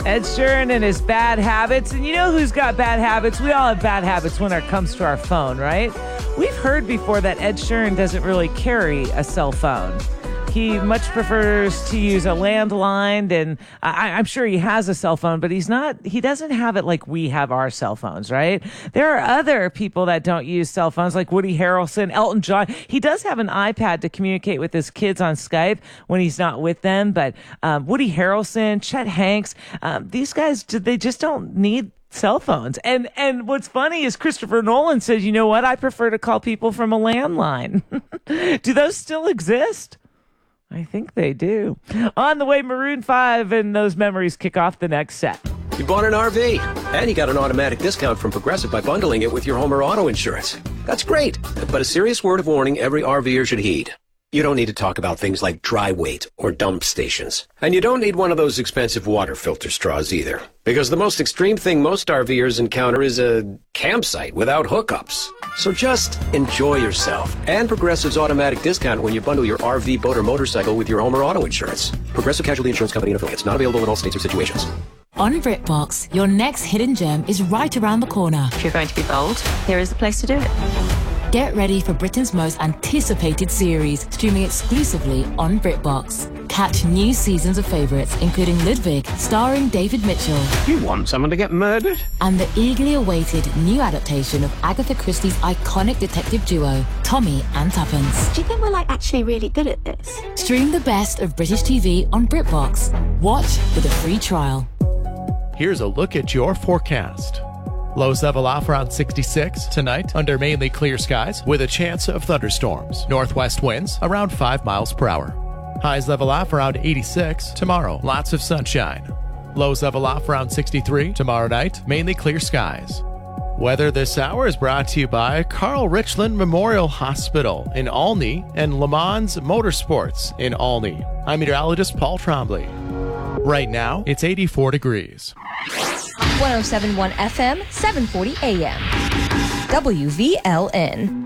Ed Sheeran and his bad habits. And you know who's got bad habits? We all have bad habits when it comes to our phone, right? We've heard before that Ed Sheeran doesn't really carry a cell phone. He much prefers to use a landline, and I'm sure he has a cell phone, but he doesn't have it like we have our cell phones, right? There are other people that don't use cell phones, like Woody Harrelson, Elton John. He does have an iPad to communicate with his kids on Skype when he's not with them, but Woody Harrelson, Chet Hanks, these guys, they just don't need cell phones. And what's funny is Christopher Nolan says, you know what? I prefer to call people from a landline. Do those still exist? I think they do. On the way, Maroon 5 and those memories kick off the next set. You bought an RV, and you got an automatic discount from Progressive by bundling it with your home or auto insurance. That's great, but a serious word of warning every RVer should heed. You don't need to talk about things like dry weight or dump stations. And you don't need one of those expensive water filter straws either. Because the most extreme thing most RVers encounter is a campsite without hookups. So just enjoy yourself and Progressive's automatic discount when you bundle your RV, boat, or motorcycle with your home or auto insurance. Progressive Casualty Insurance Company and affiliates. Not available in all states or situations. On BritBox, your next hidden gem is right around the corner. If you're going to be bold, here is the place to do it. Get ready for Britain's most anticipated series, streaming exclusively on BritBox. Catch new seasons of favourites, including Ludwig, starring David Mitchell. You want someone to get murdered? And the eagerly awaited new adaptation of Agatha Christie's iconic detective duo, Tommy and Tuppence. Do you think we're actually really good at this? Stream the best of British TV on BritBox. Watch with a free trial. Here's a look at your forecast. Lows level off around 66 tonight under mainly clear skies with a chance of thunderstorms. Northwest winds around 5 miles per hour. Highs level off around 86 tomorrow. Lots of sunshine. Lows level off around 63 tomorrow night. Mainly clear skies. Weather this hour is brought to you by Carl Richland Memorial Hospital in Olney and Le Mans Motorsports in Olney. I'm meteorologist Paul Trombley. Right now, it's 84 degrees. 107.1 FM, 740 AM. WVLN.